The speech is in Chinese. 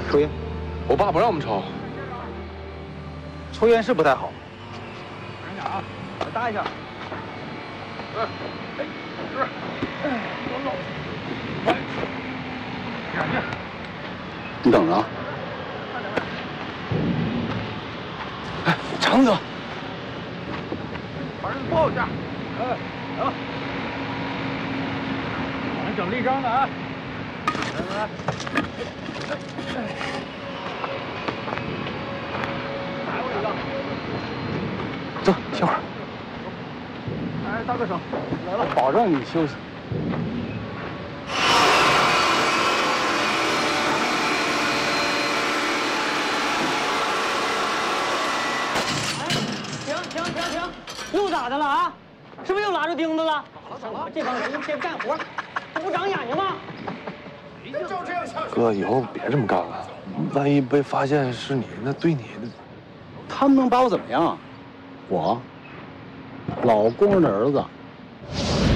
抽烟？ 我爸不让我们抽。 抽烟是不太好。 慢点啊，再搭一下。 你等着啊。哎，长子， 把人抱一下。行。咱整立正的啊。来。来我一个。 走，歇会儿。 哎，大哥手，来了。 保证你休息。 停！又咋的了啊？是不是又拉着钉子了？ 怎么了？ 这帮人一天不干活，这不长眼睛吗？ 哥，以后别这么干了，万一被发现是你，那对你的…… 他们能把我怎么样？我，老工人的儿子。